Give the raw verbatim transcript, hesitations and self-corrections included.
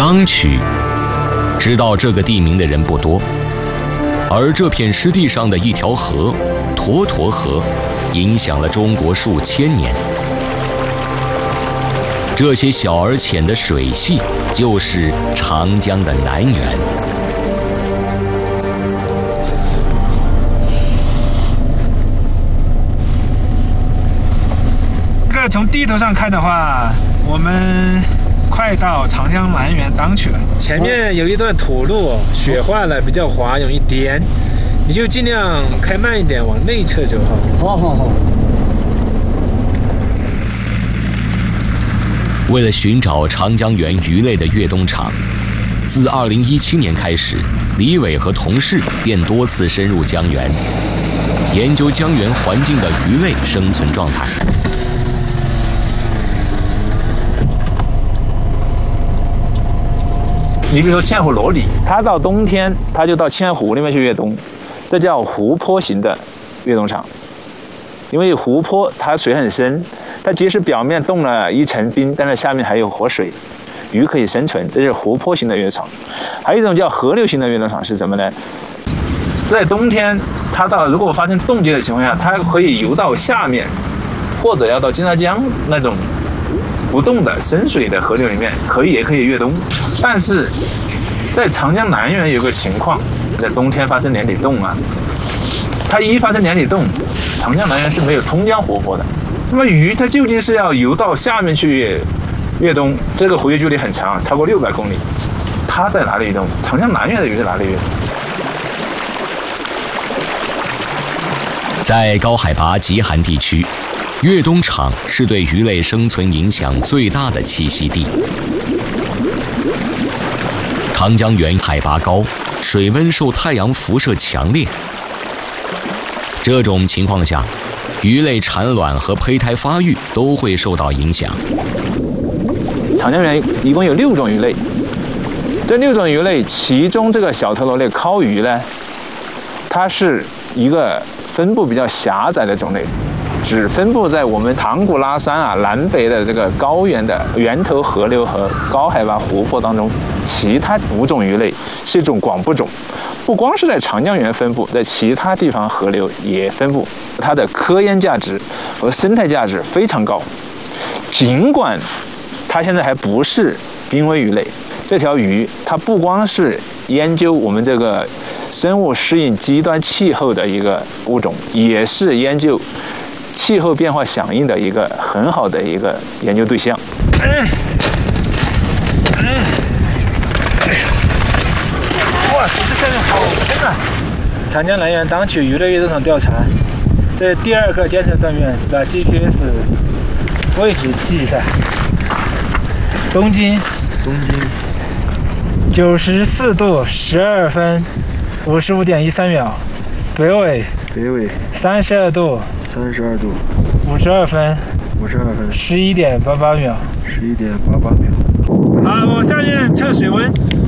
当曲，知道这个地名的人不多，而这片湿地上的一条河——沱沱河，影响了中国数千年。这些小而浅的水系，就是长江的南源。 这从地图上看的话，我们快到长江南源当去了。前面有一段土路，雪化了，比较滑，容易颠，你就尽量开慢一点，往内侧走哈。 好好好。 为了寻找长江源鱼类的越冬场，自二零一七年开始，李伟和同事便多次深入江源，研究江源环境的鱼类生存状态。 你比如说千湖螺鲤，它到冬天它就到千湖里面去越冬，这叫湖泊型的越冬场。因为湖泊它水很深，它即使表面冻了一层冰，但是下面还有活水，鱼可以生存，这是湖泊型的越冬场。还有一种叫河流型的越冬场是什么呢？在冬天，它到如果发生冻结的情况下，它可以游到下面，或者要到金沙江那种不动的深水的河流里面，可以也可以越冬。但是在长江南源有个情况，在冬天发生年底冻啊，它一发生年底冻，长江南源是没有通江活泼的。那么鱼它究竟是要游到下面去越冬，这个回游距离很长，超过六百公里。它在哪里越冬？长江南源的鱼在哪里越冬？ 在高海拔极寒地区，越冬场是对鱼类生存影响最大的栖息地。长江源海拔高，水温受太阳辐射强烈，这种情况下，鱼类产卵和胚胎发育都会受到影响。 长江源一共有六种鱼类，这六种鱼类，其中这个小头螺类尻鱼呢，它是一个分布比较狭窄的种类，只分布在我们唐古拉山啊南北的这个高原的源头河流和高海拔湖泊当中。其他五种鱼类是一种广布种，不光是在长江源分布，在其他地方河流也分布，它的科研价值和生态价值非常高。尽管它现在还不是濒危鱼类，这条鱼它不光是研究我们这个生物适应极端气候的一个物种，也是研究气候变化响应的一个很好的一个研究对象。嗯嗯哇，这下面好深啊！长江南源当曲鱼类越冬场调查，这第二个监测断面，把 G P S 位置记一下。东经， 东经， 九十四度十二分五十五点一三秒，北纬， 北纬三十二度三十二度五十二分五十二分十一点八八秒， 十一点八八秒。 好，我下面测水温。